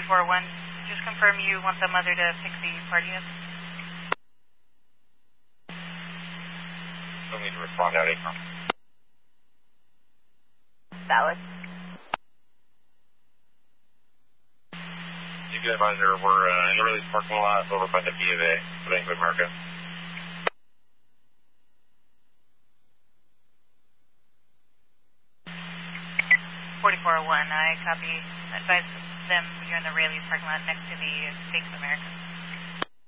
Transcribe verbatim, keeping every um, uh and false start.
forty-four oh one, just confirm you want the mother to pick the party up. Don't need to respond out, Acom. Valid. You can advisor, we're uh, in the release parking lot over by the B of A, Bank of America. forty-four oh one, I copy. Advise them you're in the Rayleigh's parking lot next to the Bank of America.